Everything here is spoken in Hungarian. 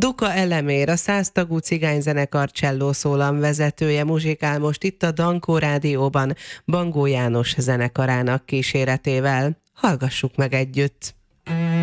Duka Elemér, a 100 tagú cigányzenekar cselló szólamvezetője muzsikál most itt a Dankó Rádióban Bangó János zenekarának kíséretével. Hallgassuk meg együtt!